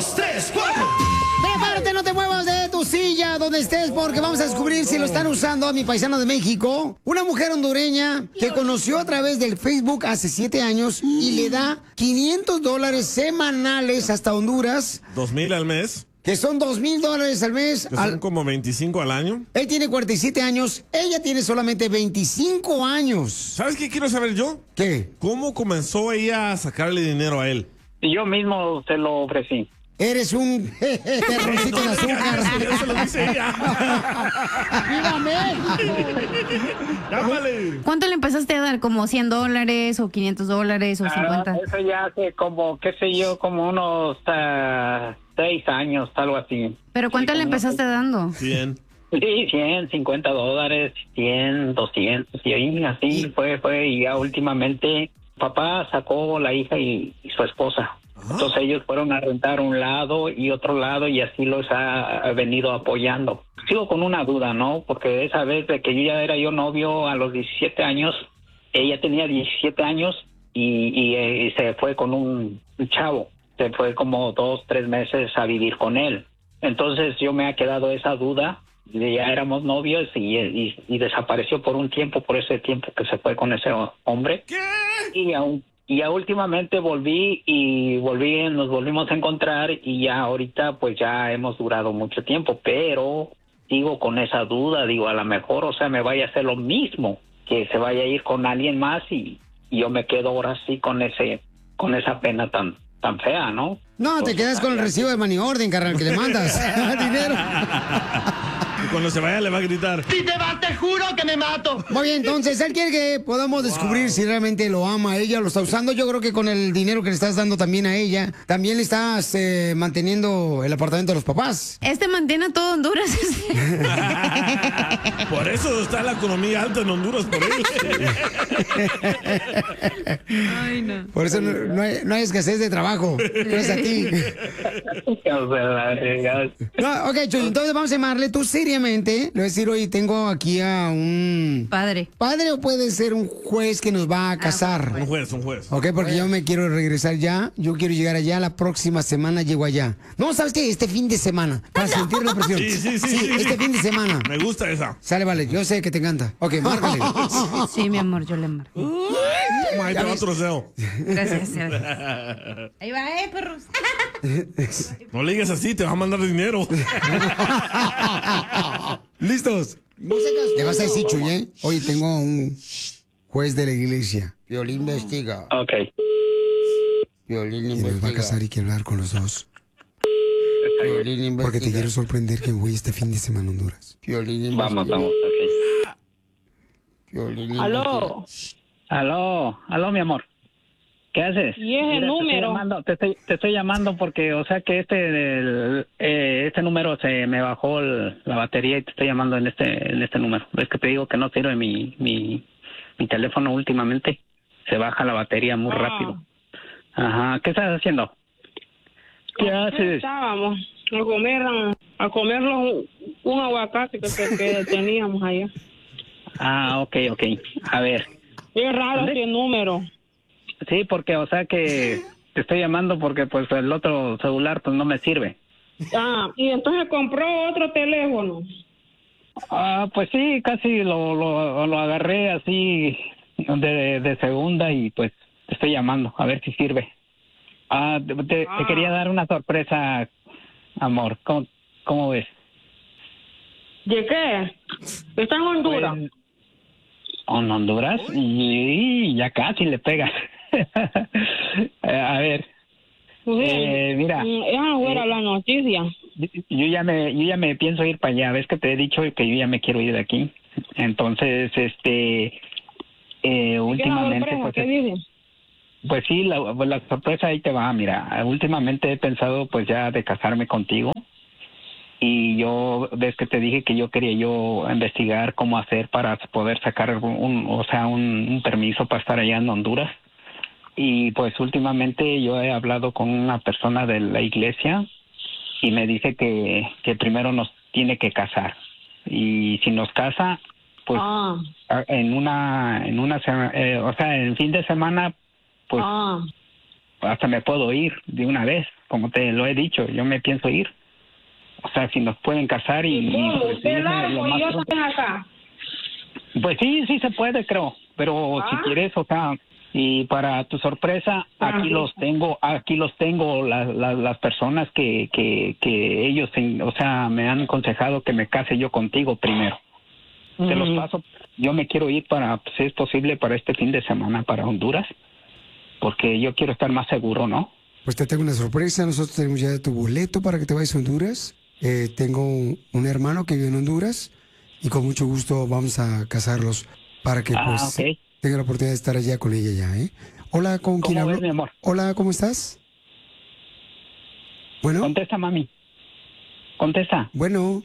dos, tres, cuatro. Prepárate, no te muevas de tu silla donde estés porque vamos a descubrir si lo están usando a mi paisano de México. Una mujer hondureña que conoció a través del Facebook hace 7 años y le da $500 semanales hasta Honduras. 2,000 al mes. Que son $2,000 al mes. Que son como 25 al año. Él tiene 47 años, ella tiene solamente 25 años. ¿Sabes qué quiero saber yo? ¿Qué? ¿Cómo comenzó ella a sacarle dinero a él? Yo mismo se lo ofrecí. Eres un terroncito de azúcar. Eso lo dice ella. ¡Viva México! ¿Cuánto le empezaste a dar? ¿Como $100 o $500 o 50? Eso ya hace como, qué sé yo, como unos 6 años, algo así. ¿Pero cuánto Sí, le como empezaste dando? 100. Sí, 100, $50, 100, 200, y ahí así fue, y ya últimamente papá sacó la hija y su esposa. Entonces ellos fueron a rentar un lado y otro lado y así los ha venido apoyando. Sigo con una duda, ¿no? Porque esa vez de que yo ya era yo novio a los 17 años, ella tenía 17 años y se fue con un chavo. Se fue como 2, 3 meses a vivir con él. Entonces yo me ha quedado esa duda. Ya éramos novios y desapareció por un tiempo, por ese tiempo que se fue con ese hombre. ¿Qué? Y ya últimamente nos volvimos a encontrar y ya ahorita pues ya hemos durado mucho tiempo, pero sigo con esa duda, digo, a lo mejor, o sea, me vaya a hacer lo mismo, que se vaya a ir con alguien más y yo me quedo ahora sí con esa pena tan fea, ¿no? No, te quedas con el recibo de money orden, carnal, que le mandas dinero. Y cuando se vaya le va a gritar. Si te vas, te juro que me mato. Muy bien, entonces él quiere que podamos descubrir si realmente lo ama a ella, lo está usando. Yo creo que con el dinero que le estás dando también a ella, también le estás manteniendo el apartamento de los papás. Mantiene a todo Honduras. Por eso está la economía alta en Honduras, por él. Ay, no. Por eso no hay escasez de trabajo. Gracias a ti. No, ok, Chuy, entonces vamos a llamarle. Tú seriamente le voy a decir, oye, tengo aquí a un... Padre. ¿Padre o puede ser un juez que nos va a casar? Un juez. Ok, porque yo me quiero regresar ya. Yo quiero llegar allá. La próxima semana llego allá. No, ¿sabes qué? Este fin de semana. Para sentir la presión. Sí, este fin de semana. Me gusta esa. Sale, vale. Yo sé que te encanta. Ok, márcale. Sí, mi amor, yo le marco. Ahí te va otro deseo. Gracias. Ahí va, perros. No le digas así, te va a mandar dinero. ¿Listos? Le vas a decir, Chuy, ¿eh? Oye, tengo un juez de la iglesia. Violín investiga. Ok. Violín investiga. Y nos va a casar y quiero hablar con los dos. Violín investiga. Porque te quiero sorprender que voy este fin de semana a Honduras. Violín investiga. Vamos, ok. Violín Aló. Aló, mi amor. ¿Qué haces? Y es el número. Te estoy llamando porque, o sea, que este número se me bajó la batería y te estoy llamando en este número. Es que te digo que no sirve mi teléfono últimamente. Se baja la batería muy rápido. Ajá. ¿Qué estás haciendo? ¿Qué haces? Estábamos a comer un aguacate que teníamos allá. Ah, ok. A ver. Es raro ese número. Sí, porque, o sea que te estoy llamando porque pues el otro celular pues no me sirve. Y entonces compró otro teléfono. Pues sí, casi lo agarré así de segunda y pues te estoy llamando a ver si sirve. Te quería dar una sorpresa, amor. ¿Cómo ves? ¿De qué? ¿Está en Honduras? Pues, ¿en Honduras? Y ya casi le pegas. A ver. Mira. Es ver la noticia. Yo ya me pienso ir para allá. Ves que te he dicho que yo ya me quiero ir de aquí. Entonces, últimamente... ¿Qué dices? Pues sí, la sorpresa ahí te va. Mira, últimamente he pensado pues ya de casarme contigo. Y yo, ves que te dije que yo quería investigar cómo hacer para poder sacar un permiso para estar allá en Honduras. Y pues últimamente yo he hablado con una persona de la iglesia y me dice que primero nos tiene que casar. Y si nos casa, pues en fin de semana, pues hasta me puedo ir de una vez como te lo he dicho, yo me pienso ir. O sea, si nos pueden casar pues, ¿Qué irme largo? lo Y más yo pronto. estoy acá. Pues sí se puede, creo. Pero si quieres, o sea, y para tu sorpresa, aquí los tengo, las personas que ellos, o sea, me han aconsejado que me case yo contigo primero. Te los paso. Yo me quiero ir si es posible, para este fin de semana para Honduras, porque yo quiero estar más seguro, ¿no? Pues te tengo una sorpresa. Nosotros tenemos ya tu boleto para que te vayas a Honduras. Tengo un hermano que vive en Honduras y con mucho gusto vamos a casarlos para que pues ok. tenga la oportunidad de estar allá con ella ya, ¿eh? Hola, ¿con quién ¿Cómo hablo? ves, mi amor? Hola, ¿cómo estás? Bueno, Contesta, mami. Contesta, bueno,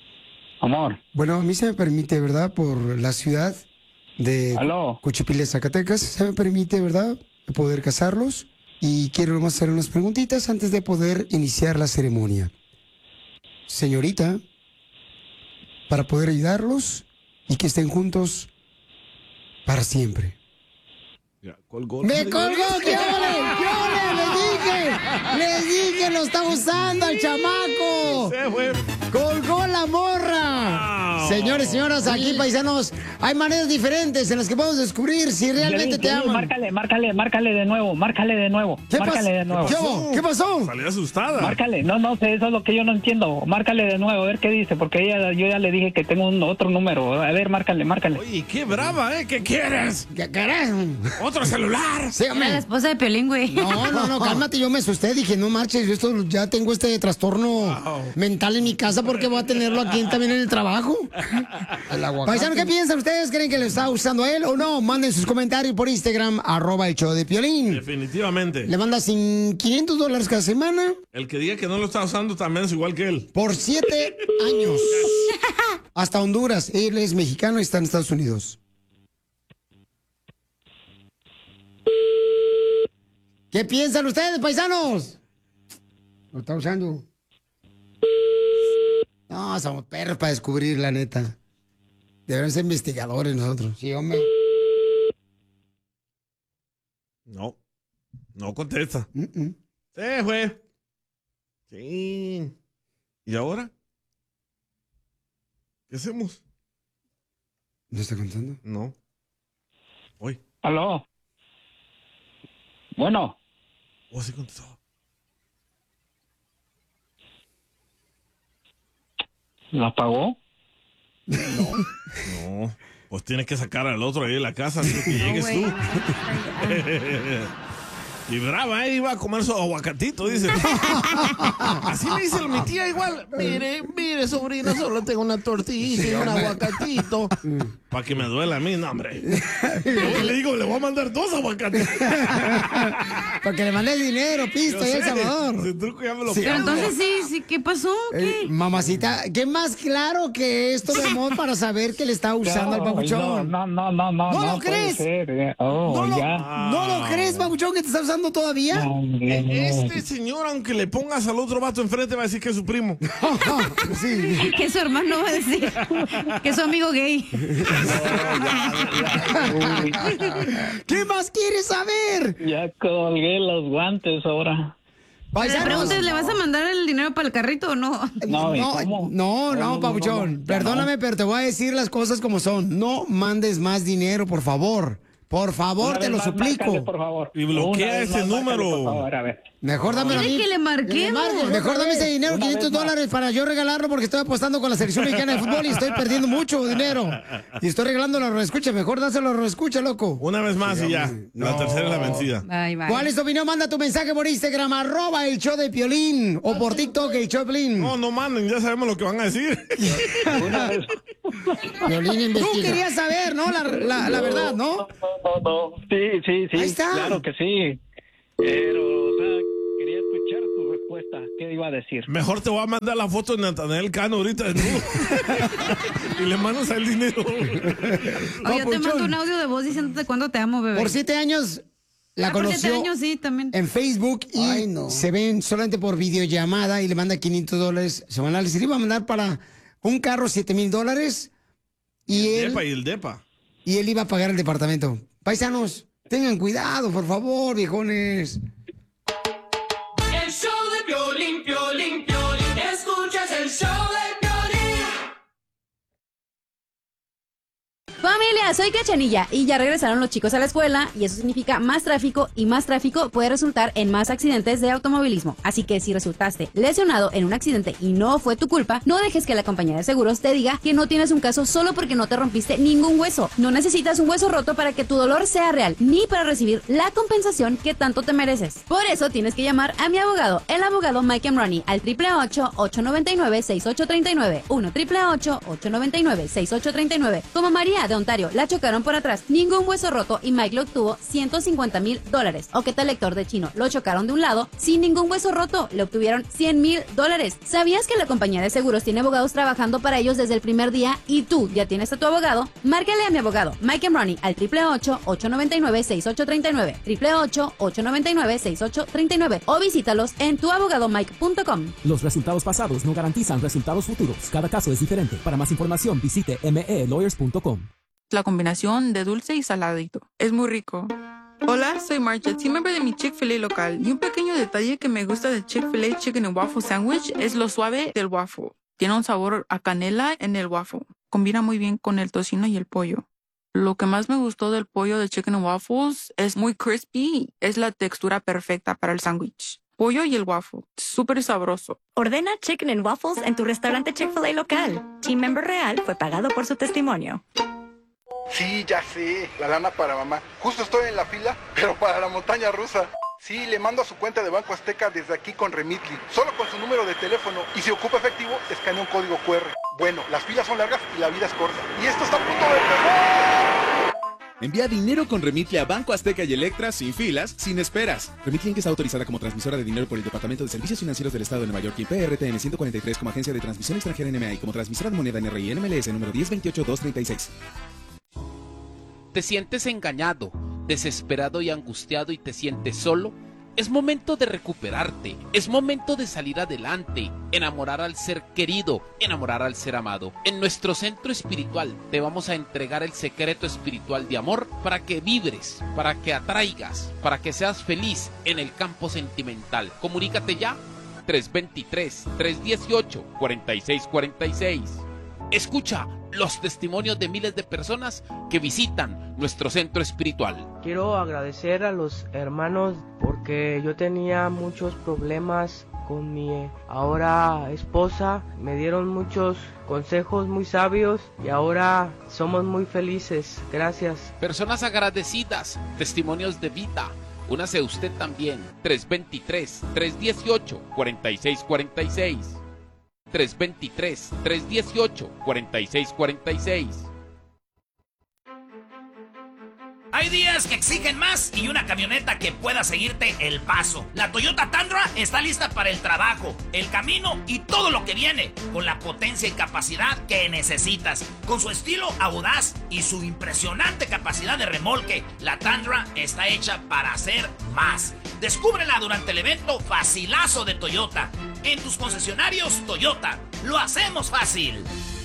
amor. a mí se me permite, ¿verdad? Por la ciudad de Aló. Cuchipile, Zacatecas, se me permite, ¿verdad? Poder casarlos y quiero nomás hacer unas preguntitas antes de poder iniciar la ceremonia. Señorita, para poder ayudarlos y que estén juntos para siempre. Ya, colgó. ¡Me colgó! ¡Qué ole! ¡Les dije! ¡Lo está usando el chamaco! Se fue. ¡Colgó la morra! Wow. Señores, señoras, aquí, paisanos, hay maneras diferentes en las que podemos descubrir si realmente te aman. Márcale de nuevo. ¿Qué Márcale de nuevo. ¿Qué pasó? Salí asustada. Márcale, no sé, eso es lo que yo no entiendo. Márcale de nuevo, a ver qué dice, porque yo ya le dije que tengo otro número. A ver, márcale. Oye, qué brava, ¿eh? ¿Qué quieres? ¿Qué carajo? ¿Otro celular? Sí, Era hombre. la esposa de Piolín, güey. No, cálmate, yo me asusté, dije, no marches, yo ya tengo este trastorno mental en mi casa porque voy a tenerlo aquí también en el trabajo. Paisano, ¿qué piensan ustedes? ¿Creen que le está usando a él o no? Manden sus comentarios por Instagram, @el show de Piolín. Definitivamente. Le manda $500 cada semana El que diga que no lo está usando también es igual que él. por 7 años. Hasta Honduras. Él es mexicano y está en Estados Unidos. ¿Qué piensan ustedes, paisanos? Lo está usando. No, somos perros para descubrir, la neta. Debemos ser investigadores nosotros. Sí, hombre. No contesta. Se fue. Sí. ¿Y ahora? ¿Qué hacemos? ¿No está contando? No. Hoy. Aló. Bueno. Oh, sí contestó. ¿La apagó? No. Pues tienes que sacar al otro ahí de la casa antes que llegues güey. tú. Y brava, iba a comer su aguacatito, dice. Así le dice mi tía igual. Mire, sobrina, solo tengo una tortillita y un aguacatito. Para que me duela a mí, no, hombre. Luego le digo, le voy a mandar 2 aguacates. Para que le mande dinero, pisto, y El Salvador. Ese truco ya me lo Pero pierdo. entonces sí, ¿qué pasó? ¿Qué? Mamacita, ¿qué más claro que esto, mi amor, para saber que le está usando al papuchón? No. ¿No lo puede crees? ser. Oh, ¿No ya. lo crees, papuchón, que te está usando todavía? Este señor, aunque le pongas al otro vato enfrente, va a decir que es su primo. Sí. Que su hermano va a decir que es su amigo gay. ¿Qué más quieres saber? Ya colgué los guantes ahora. La pregunta es, ¿le vas a mandar el dinero para el carrito o no? No, ¿y cómo? No, papuchón. no. Perdóname, pero te voy a decir las cosas como son. No mandes más dinero, por favor. Por favor, Una te vez lo más, suplico. márcale, por favor. Y bloquea Una vez ese más, márcale, número. por favor, a ver. Mejor dámelo a mí. ¿Quiere que le marquemos? Mejor dame ese dinero, Una vez $500 para yo regalarlo porque estoy apostando con la selección mexicana de fútbol y estoy perdiendo mucho dinero. Y estoy regalando la reescucha. Mejor dáselo a la reescucha, loco. Una vez más y ya. La tercera es la vencida. Bye, bye. ¿Cuál es tu opinión? Manda tu mensaje por Instagram, @el show de Piolín. O por TikTok, el show de Piolín. No manden, ya sabemos lo que van a decir. Una vez. Piolín investiga. Tú querías saber, ¿no? La verdad, ¿no? No. Sí. Ahí está. Claro que sí. Pero, o sea, quería escuchar tu respuesta. ¿Qué iba a decir? Mejor te voy a mandar la foto de Natanael Cano ahorita desnudo. Y le mandas el dinero. O yo te mando un audio de voz diciéndote cuándo te amo, bebé. Por 7 años la por conoció 7 años, sí, también. en Facebook y se ven solamente por videollamada y le manda $500 semanales. Y le iba a mandar para un carro $7,000 y El depa. y él iba a pagar el departamento. Paisanos, tengan cuidado, por favor, viejones. El show de Hola, soy Cachanilla y ya regresaron los chicos a la escuela y eso significa más tráfico y más tráfico puede resultar en más accidentes de automovilismo. Así que si resultaste lesionado en un accidente y no fue tu culpa, no dejes que la compañía de seguros te diga que no tienes un caso solo porque no te rompiste ningún hueso. No necesitas un hueso roto para que tu dolor sea real, ni para recibir la compensación que tanto te mereces. Por eso tienes que llamar a mi abogado, el abogado Mike Ronnie, al 888-899-6839, 1-888-899-6839. Como María de Ontario, la chocaron por atrás, ningún hueso roto y Mike lo obtuvo $150,000. O qué tal Héctor de Chino, lo chocaron de un lado sin ningún hueso roto, le obtuvieron $100,000. ¿Sabías que la compañía de seguros tiene abogados trabajando para ellos desde el primer día y tú ya tienes a tu abogado? Márcale a mi abogado Mike Ronnie al 888-899-6839, 888-899-6839 o visítalos en tuabogadomike.com. Los resultados pasados no garantizan resultados futuros. Cada caso es diferente. Para más información visite melawyers.com. La combinación de dulce y saladito. Es muy rico. Hola, soy Marcha, team member de mi Chick-fil-A local. Y un pequeño detalle que me gusta de Chick-fil-A Chicken and Waffle Sandwich es lo suave del waffle. Tiene un sabor a canela en el waffle. Combina muy bien con el tocino y el pollo. Lo que más me gustó del pollo de Chicken and Waffles es muy crispy. Es la textura perfecta para el sándwich. Pollo y el waffle. Súper sabroso. Ordena Chicken and Waffles en tu restaurante Chick-fil-A local. Team member real fue pagado por su testimonio. Sí, ya sé, la lana para mamá. Justo estoy en la fila, pero para la montaña rusa. Sí, le mando a su cuenta de Banco Azteca desde aquí con Remitly, solo con su número de teléfono. Y si ocupa efectivo, escanea un código QR. Bueno, las filas son largas y la vida es corta. Y esto está a punto de empezar. Envía dinero con Remitly a Banco Azteca y Electra sin filas, sin esperas. Remitly Inc. está autorizada como transmisora de dinero por el Departamento de Servicios Financieros del Estado de Nueva York y PRTN 143 como agencia de transmisión extranjera NMA y como transmisora de moneda NRI NMLS número 1028236. ¿Te sientes engañado, desesperado y angustiado y te sientes solo? Es momento de recuperarte, es momento de salir adelante, enamorar al ser querido, enamorar al ser amado. En nuestro centro espiritual te vamos a entregar el secreto espiritual de amor para que vibres, para que atraigas, para que seas feliz en el campo sentimental. Comunícate ya, 323-318-4646. Escucha los testimonios de miles de personas que visitan nuestro centro espiritual. Quiero agradecer a los hermanos porque yo tenía muchos problemas con mi ahora esposa. Me dieron muchos consejos muy sabios y ahora somos muy felices. Gracias. Personas agradecidas, testimonios de vida. Únase usted también. 323-318-4646. 323-318-4646. Hay días que exigen más y una camioneta que pueda seguirte el paso. La Toyota Tundra está lista para el trabajo, el camino y todo lo que viene, con la potencia y capacidad que necesitas. Con su estilo audaz y su impresionante capacidad de remolque, la Tundra está hecha para hacer más. Descúbrela durante el evento Facilazo de Toyota. En tus concesionarios Toyota, lo hacemos fácil.